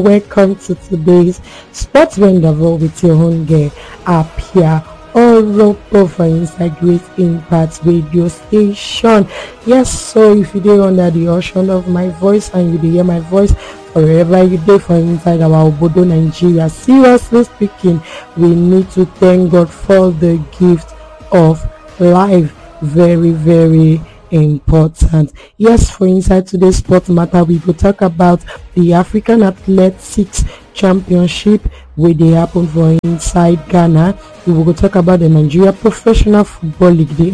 welcome to today's Sports Rendezvous with your own girl, Apia Oropo for inside Great Impact Radio Station. Yes, so if you dey under the ocean of my voice and you dey hear my voice wherever you dey for inside our Obodo, Nigeria, seriously speaking, we need to thank God for the gift of life. Very, very important. Yes, for inside today's sport matter, we will talk about the African Athletics Championship where they happen for inside Ghana. We will talk about the Nigeria Professional Football League, the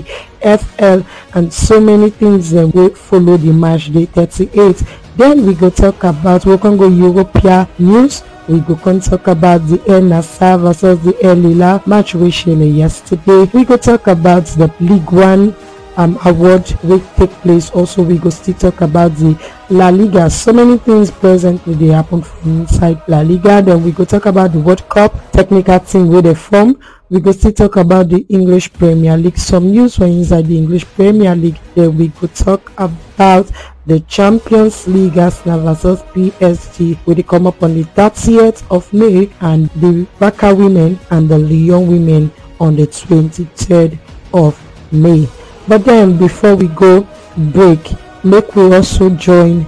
NPFL, and so many things that will follow the match day 38. Then we go talk about we can go European news. We go talk about the El Nassr versus the El Hilal match we shared yesterday. We go talk about the League One award will take place. Also, we go still talk about the La Liga. So many things presently they happen from inside La Liga. Then we go talk about the World Cup technical team where they form. We go still talk about the English Premier League. Some news from inside the English Premier League. Then we go talk about the Champions League, Arsenal versus PSG, where they come up on the 30th of May, and the Barca women and the Lyon women on the 23rd of May. But then before we go break, make we also join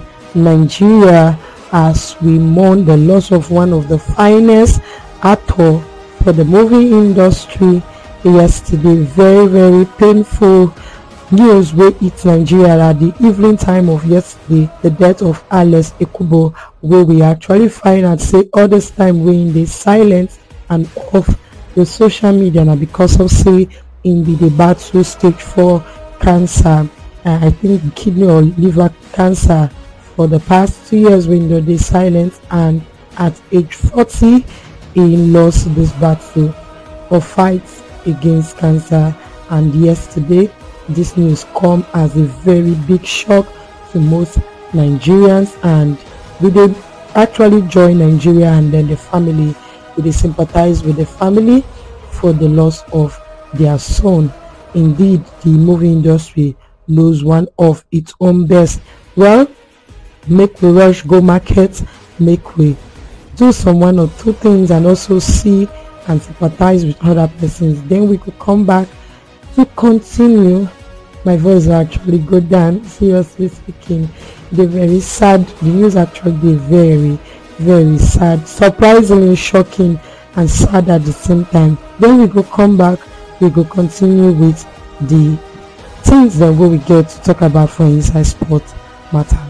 Nigeria as we mourn the loss of one of the finest actors for the movie industry yesterday. Very, very painful news wey hit Nigeria at the evening time of yesterday, the death of Alex Ekubo, where we actually find out say all this time we in the silence and off the social media now because of say in the battle stage 4 cancer, I think kidney or liver cancer for the past 2 years when they silence, and at age 40 he lost this battle or fights against cancer. And yesterday this news come as a very big shock to most Nigerians, and we did actually join Nigeria and then the family. We did sympathize with the family for the loss of their son. Indeed, the movie industry lose one of its own best. Well, make we rush go market, make we do some one or two things and also see and sympathize with other persons. Then we could come back to continue. My voice actually go down, seriously speaking. They're very sad. The news actually very, very sad, surprisingly shocking and sad at the same time. Then we go come back, we go continue with the things that we get to talk about for inside sport matter.